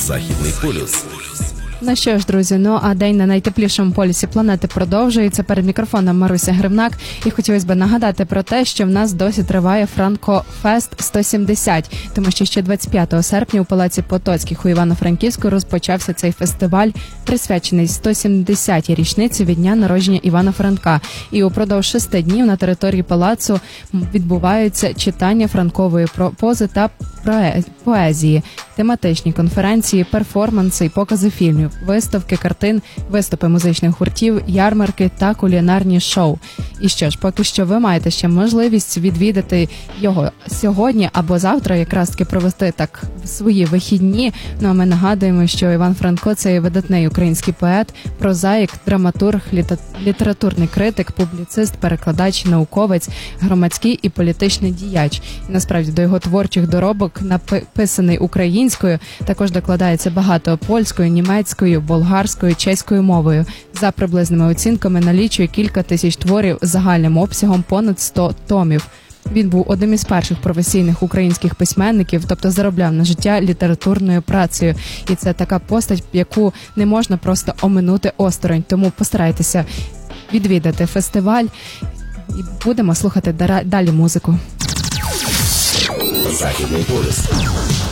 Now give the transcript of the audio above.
Західний полюс. Ну що ж, друзі, а день на найтеплішому полюсі планети продовжується. Перед мікрофоном Маруся Гривнак. І хотілося б нагадати про те, що в нас досі триває Франко-фест 170, тому що ще 25 серпня у Палаці Потоцьких у Івано-Франківську розпочався цей фестиваль, присвячений 170-й річниці від дня народження Івана Франка. І упродовж 6 днів на території палацу відбуваються читання франкової прози та поезії, тематичні конференції, перформанси, покази фільмів, виставки картин, виступи музичних гуртів, ярмарки та кулінарні шоу. І що ж, поки що ви маєте ще можливість відвідати його сьогодні або завтра, якраз таки провести так свої вихідні. Ну а ми нагадуємо, що Іван Франко – це є видатний український поет, прозаїк, драматург, літературний критик, публіцист, перекладач, науковець, громадський і політичний діяч. І насправді до його творчих доробок, написаний українською, також докладається багато польською, німецькою, болгарською, чеською мовою. За приблизними оцінками налічує кілька тисяч творів загальним обсягом понад 100 томів. Він був одним із перших професійних українських письменників, тобто заробляв на життя літературною працею. І це така постать, яку не можна просто оминути осторонь. Тому постарайтеся відвідати фестиваль і будемо слухати далі музику. Західний полюс.